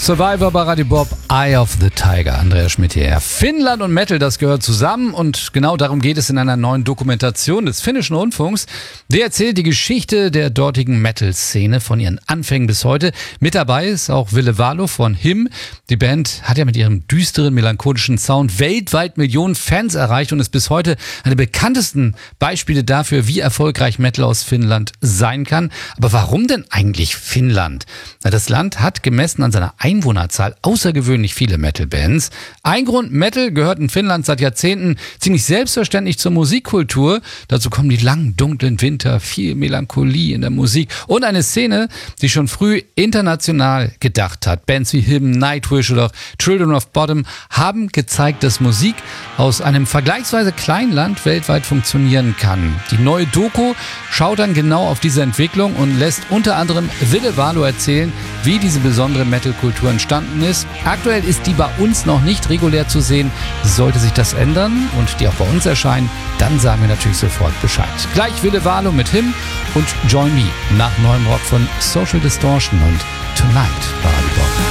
Survivor bei Radio Bob, Eye of the Tiger. Andreas Schmidt hier. Finnland und Metal, das gehört zusammen und genau darum geht es in einer neuen Dokumentation des finnischen Rundfunks. Der erzählt die Geschichte der dortigen Metal-Szene von ihren Anfängen bis heute. Mit dabei ist auch Ville Valo von HIM. Die Band hat ja mit ihrem düsteren, melancholischen Sound weltweit Millionen Fans erreicht und ist bis heute eine der bekanntesten Beispiele dafür, wie erfolgreich Metal aus Finnland sein kann. Aber warum denn eigentlich Finnland? Na, das Land hat gemessen an seiner Einwohnerzahl außergewöhnlich viele Metal-Bands. Ein Grund, Metal gehört in Finnland seit Jahrzehnten ziemlich selbstverständlich zur Musikkultur. Dazu kommen die langen, dunklen Winter, viel Melancholie in der Musik und eine Szene, die schon früh international gedacht hat. Bands wie HIM, Nightwish oder Children of Bodom haben gezeigt, dass Musik aus einem vergleichsweise kleinen Land weltweit funktionieren kann. Die neue Doku schaut dann genau auf diese Entwicklung und lässt unter anderem Ville Valo erzählen, wie diese besondere Metal-Kultur entstanden ist. Aktuell ist die bei uns noch nicht regulär zu sehen. Sollte sich das ändern und die auch bei uns erscheinen, dann sagen wir natürlich sofort Bescheid. Gleich Ville Valo mit HIM und Join Me nach neuem Rock von Social Distortion und Tonight bei Radio Bob.